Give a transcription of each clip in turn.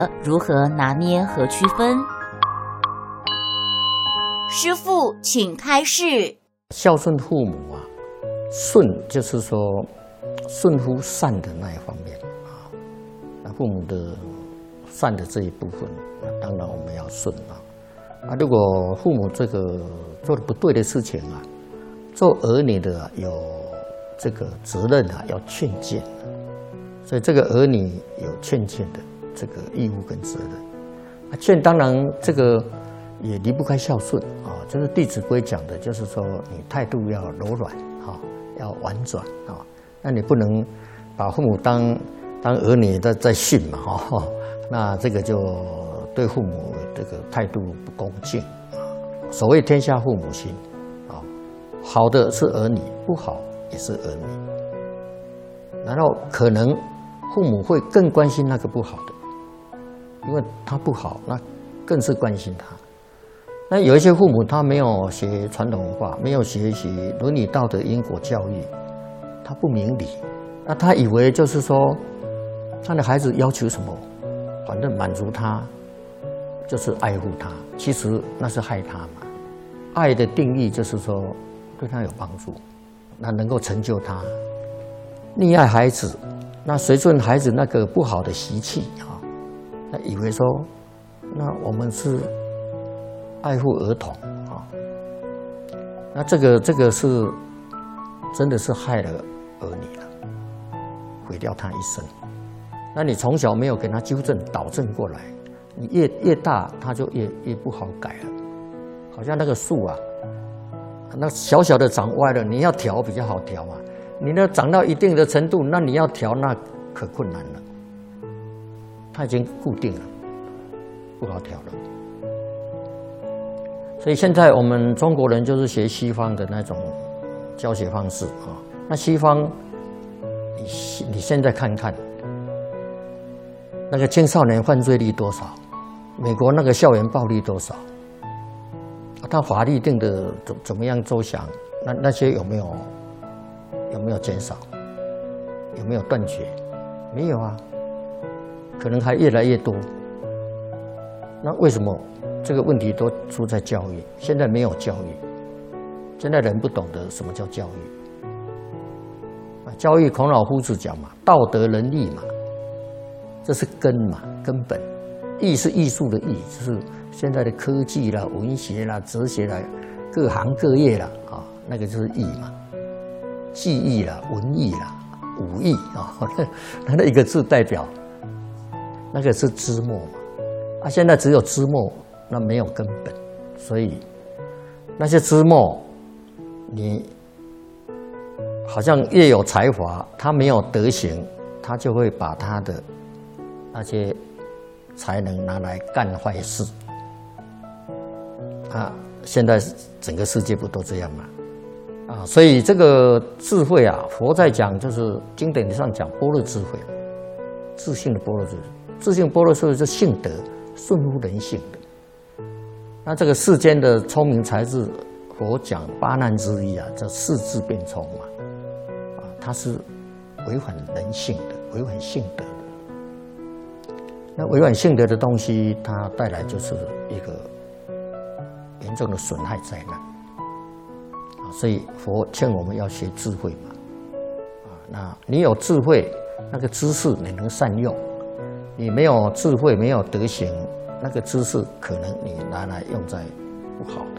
如何拿捏和区分？师父，请开示。 孝顺父母啊，顺就是说顺乎善的那一方面啊，那父母的善的这一部分，那当然我们要顺啊。如果父母这个做的不对的事情啊，做儿女的有这个责任啊，要劝谏，所以这个儿女有劝谏的这个义务跟责任。劝当然这个也离不开孝顺啊，就是《弟子规》讲的，就是说你态度要柔软啊，要婉转啊，那你不能把父母当儿女在训嘛哈，那这个就对父母这个态度不恭敬啊。所谓天下父母心啊，好的是儿女，不好也是儿女。然后可能父母会更关心那个不好的，因为他不好，那更是关心他。那有一些父母他没有学传统文化，没有学习伦理道德因果教育，他不明理，那他以为就是说他的孩子要求什么，反正满足他就是爱护他，其实那是害他嘛。爱的定义就是说对他有帮助，那能够成就他。溺爱孩子，那随顺孩子那个不好的习气啊，那以为说那我们是爱护儿童啊，那这个是真的是害了儿女了，毁掉他一生。那你从小没有给他纠正导正过来，你越大他就越不好改了。好像那个树啊，那小小的长歪了，你要调比较好调嘛。你那长到一定的程度，那你要调那可困难了。它已经固定了，不好调了。所以现在我们中国人就是学西方的那种教学方式啊。那西方，你现在看看，那个青少年犯罪率多少？美国那个校园暴力多少？他法律定的怎么样周详？那些有没有减少？有没有断绝？没有啊，可能还越来越多。那为什么这个问题都出在教育？现在没有教育，现在人不懂得什么叫教育。教育孔老夫子讲嘛，道德仁义嘛，这是根嘛，根本。艺是艺术的艺，就是现在的科技啦、文学啦、哲学啦，各行各业啦啊，那个就是艺嘛。技艺啦、文艺啦、武艺啊，那一个字代表，那个是枝末嘛。现在只有枝末，那没有根本，所以那些枝末，你好像越有才华，他没有德行，他就会把他的那些才能拿来干坏事啊！现在整个世界不都这样吗？啊，所以这个智慧啊，佛在讲就是经典上讲般若智慧，自性的般若智慧，自性般若智慧是性德，顺乎人性的。那这个世间的聪明才智，佛讲八难之一啊，叫世智变聪嘛，啊，它是违反人性的，违反性德的。那违反性德的东西，它带来就是一个严重的损害灾难啊！所以佛劝我们要学智慧嘛，啊，那你有智慧，那个知识你能善用；你没有智慧，没有德行，那个知识可能你拿来用在不好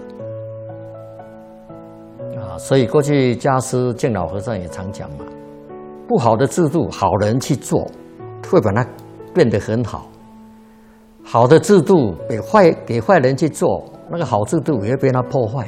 的啊！所以过去家师净老和尚也常讲嘛，不好的制度，好人去做，会把它变得很好，好的制度给坏人去做，那个好制度也会被他破坏。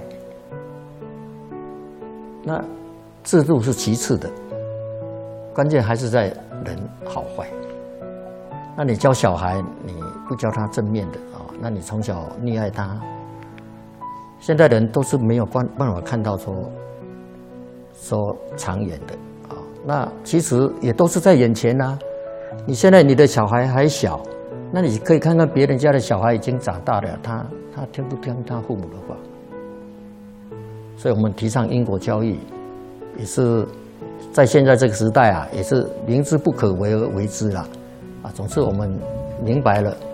那制度是其次的，关键还是在人好坏。那你教小孩，你不教他正面的啊，那你从小溺爱他，现在人都是没有办法看到说长远的啊。那其实也都是在眼前啊。你现在你的小孩还小，那你可以看看别人家的小孩已经长大了，他听不听他父母的话？所以我们提倡因果教育，也是在现在这个时代啊，也是明知不可为而为之啦。啊，总之我们明白了。